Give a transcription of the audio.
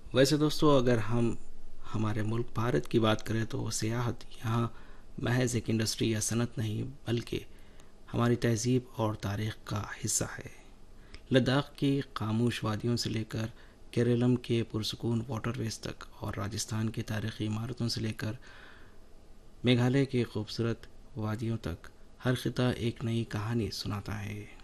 वैसे दोस्तों, अगर हम हमारे मुल्क भारत की बात करें तो सियाहत यहाँ महज एक इंडस्ट्री या सनत नहीं, बल्कि हमारी तहज़ीब और तारीख़ का हिस्सा है। लद्दाख की खामोश वादियों से लेकर केरलम के पुरसकून वाटरवेज तक, और राजस्थान की तारीख़ी इमारतों से लेकर मेघालय की खूबसूरत वादियों तक, हर खिता एक नई कहानी सुनाता है।